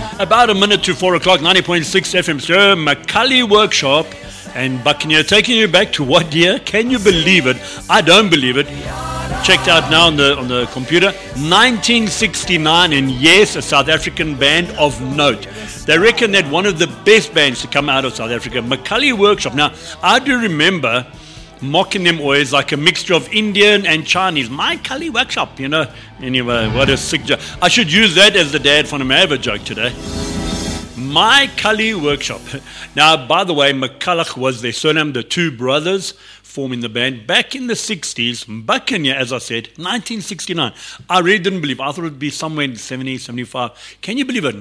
About a minute to 4 o'clock, 90.6 FM stereo, Macaulay Workshop. And Buccaneer taking you back to what year? Can you believe it? I don't believe it. Checked out now on the computer. 1969, and yes, a South African band of note. They reckon that one of the best bands to come out of South Africa, Macaulay Workshop. Now, I do remember mocking them always like a mixture of Indian and Chinese. Macaulay Workshop, you know. Anyway, what a sick joke. I should use that as the dad from a joke today. Macaulay Workshop. Now, by the way, McCulloch was their surname, the two brothers forming the band back in the 60s. Buccaneer, as I said, 1969. I really didn't believe. I thought it would be somewhere in 70, 75. Can you believe it?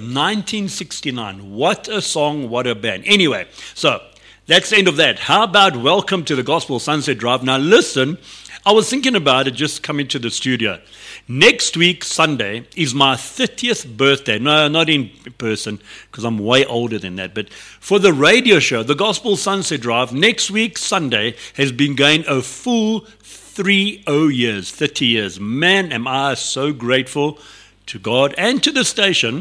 1969. What a song, what a band. Anyway, so that's the end of that. How about welcome to the Gospel Sunset Drive? Now, listen, I was thinking about it just coming to the studio. Next week, Sunday, is my 30th birthday. No, not in person, because I'm way older than that. But for the radio show, the Gospel Sunset Drive, next week, Sunday, has been going a full 30 years. Man, am I so grateful to God and to the station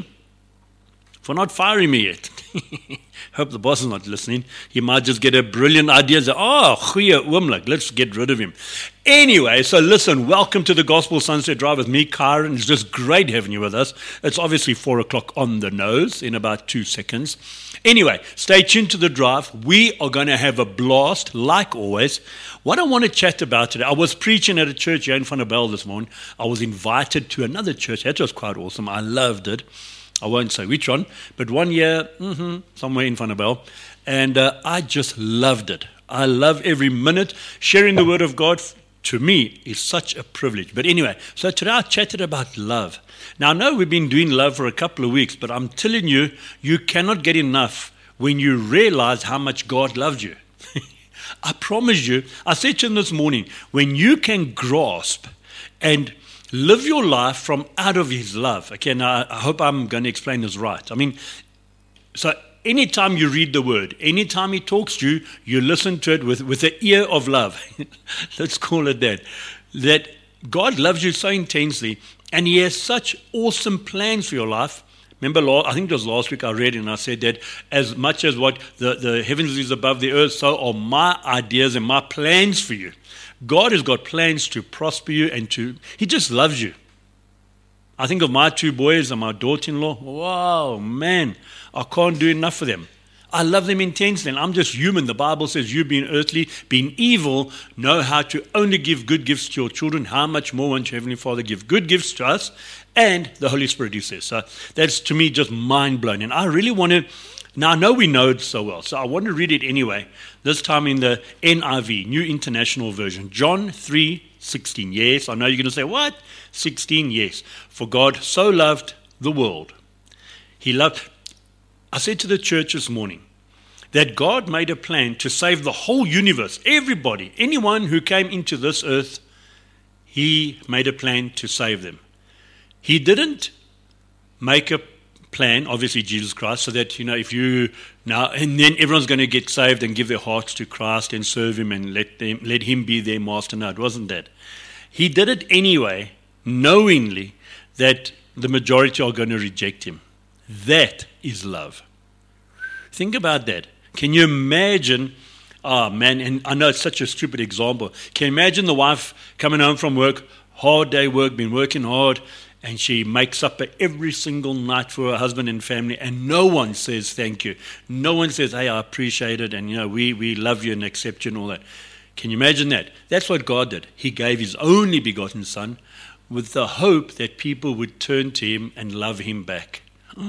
for not firing me yet. Hope the boss is not listening. He might just get a brilliant idea. Say, goeie oomlik, let's get rid of him. Anyway, so listen, welcome to the Gospel Sunset Drive with me, Kyron. It's just great having you with us. It's obviously 4 o'clock on the nose in about 2 seconds. Anyway, stay tuned to the drive. We are going to have a blast, like always. What I want to chat about today, I was preaching at a church here in Van der Bijl this morning. I was invited to another church. That was quite awesome. I loved it. I won't say which one, but one year, somewhere in Van der Bijl, and I just loved it. I love every minute. Sharing the Word of God, to me, is such a privilege. But anyway, so today I chatted about love. Now, I know we've been doing love for a couple of weeks, but I'm telling you, you cannot get enough when you realize how much God loves you. I promise you, I said to him this morning, when you can grasp and live your life from out of his love. Okay, now I hope I'm going to explain this right. I mean, so anytime you read the word, anytime he talks to you, you listen to it with the ear of love. Let's call it that. That God loves you so intensely, and he has such awesome plans for your life. Remember, I think it was last week I read and I said that as much as what the heavens is above the earth, so are my ideas and my plans for you. God has got plans to prosper you and he just loves you. I think of my two boys and my daughter-in-law. Wow, man, I can't do enough for them. I love them intensely, and I'm just human. The Bible says you being earthly, being evil, know how to only give good gifts to your children. How much more won't your Heavenly Father give good gifts to us? And the Holy Spirit, he says. So that's, to me, just mind-blowing. And I really want to, now I know we know it so well, so I want to read it anyway. This time in the NIV, New International Version. John 3:16. Yes, I know you're going to say, what? 16, yes. For God so loved the world. I said to the church this morning that God made a plan to save the whole universe, everybody, anyone who came into this earth, he made a plan to save them. He didn't make a plan, obviously Jesus Christ, so that, if you now, and then everyone's going to get saved and give their hearts to Christ and serve him and let him be their master. No, it wasn't that. He did it anyway, knowingly that the majority are going to reject him. That is love. Think about that. Can you imagine, and I know it's such a stupid example. Can you imagine the wife coming home from work, hard day work, been working hard, and she makes up every single night for her husband and family, and no one says thank you. No one says, hey, I appreciate it, and we love you and accept you and all that. Can you imagine that? That's what God did. He gave his only begotten Son with the hope that people would turn to him and love him back.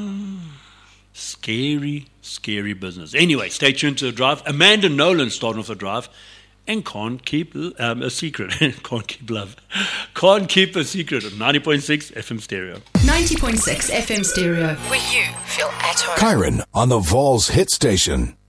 Scary, scary business. Anyway, stay tuned to the drive. Amanda Nolan starting off the drive and can't keep a secret. Can't keep love. Can't keep a secret. 90.6 FM stereo. 90.6 FM stereo. Where you feel at home. Kyron on the Vols hit station.